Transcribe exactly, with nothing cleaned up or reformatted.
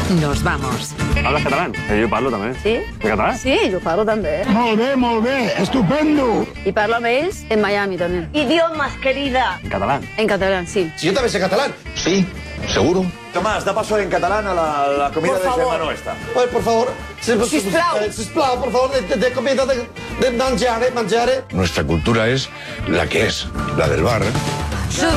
Nos vamos. Hablas catalán? Eh, jo parlo també. Sí? En català? Sí, jo parlo també. Molt bé, molt bé, estupendo. I parlo amb ells en Miami també. Idiomas, querida. En catalán. En català, sí. Si yo también sé catalán. Sí, seguro. Tomás, da paso en catalán a la, la comida Por de favor. germano esta. Pues, por favor. Si, Sisplau. eh, sisplau, por favor, de, de, de comida, de, de mangiare, mangiare. Nuestra cultura es la que es, la del bar. Je